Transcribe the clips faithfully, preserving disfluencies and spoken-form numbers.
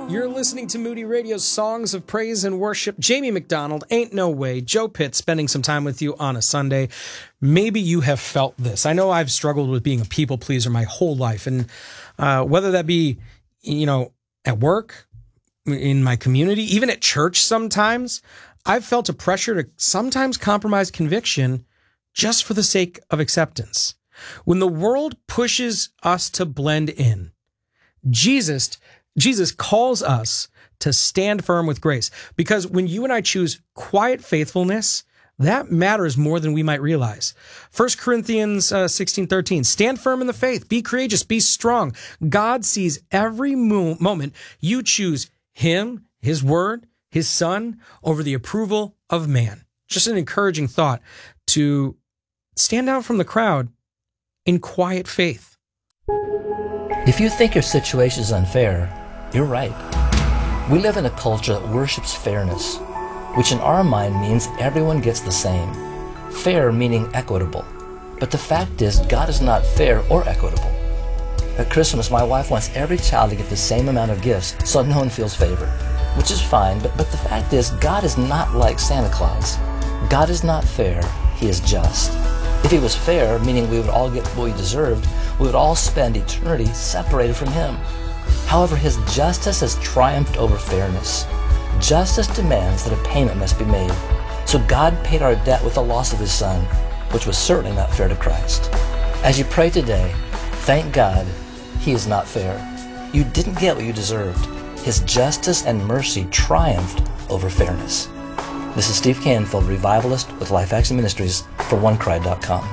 You're listening to Moody Radio's Songs of Praise and Worship. Jamie McDonald, Ain't No Way, Joe Pitt spending some time with you on a Sunday. Maybe you have felt this. I know I've struggled with being a people pleaser my whole life. And uh, whether that be, you know, at work, in my community, even at church sometimes, I've felt a pressure to sometimes compromise conviction just for the sake of acceptance. When the world pushes us to blend in, Jesus Jesus calls us to stand firm with grace, because when you and I choose quiet faithfulness, that matters more than we might realize. First Corinthians uh, sixteen thirteen, stand firm in the faith, be courageous, be strong. God sees every mo- moment you choose Him, His Word, His Son, over the approval of man. Just an encouraging thought to stand out from the crowd in quiet faith. If you think your situation is unfair, you're right. We live in a culture that worships fairness, which in our mind means everyone gets the same. Fair meaning equitable. But the fact is, God is not fair or equitable. At Christmas, my wife wants every child to get the same amount of gifts so no one feels favored, which is fine, but, but the fact is, God is not like Santa Claus. God is not fair, He is just. If He was fair, meaning we would all get what we deserved, we would all spend eternity separated from Him. However, His justice has triumphed over fairness. Justice demands that a payment must be made. So God paid our debt with the loss of His Son, which was certainly not fair to Christ. As you pray today, thank God He is not fair. You didn't get what you deserved. His justice and mercy triumphed over fairness. This is Steve Canfield, Revivalist with Life Action Ministries for one cry dot com.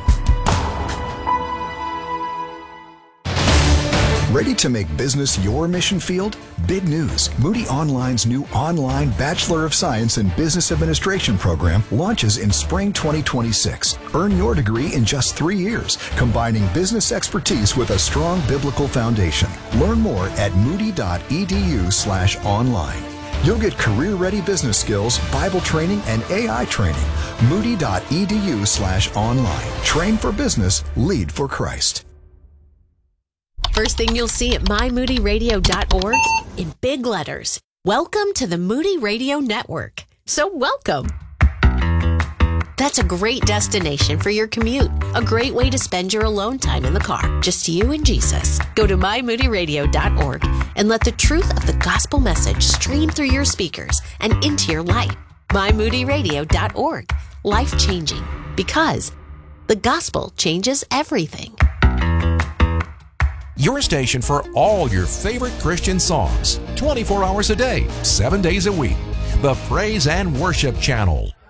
Ready to make business your mission field? Big news. Moody Online's new online Bachelor of Science in Business Administration program launches in spring twenty twenty-six. Earn your degree in just three years, combining business expertise with a strong biblical foundation. Learn more at moody.edu slash online. You'll get career-ready business skills, Bible training, and A I training. Moody.edu slash online. Train for business, lead for Christ. First thing you'll see at my moody radio dot org in big letters. Welcome to the Moody Radio Network. So welcome. That's a great destination for your commute. A great way to spend your alone time in the car. Just you and Jesus. Go to my moody radio dot org and let the truth of the gospel message stream through your speakers and into your life. my moody radio dot org. Life-changing. Because the gospel changes everything. Your station for all your favorite Christian songs, twenty-four hours a day, seven days a week. The Praise and Worship Channel.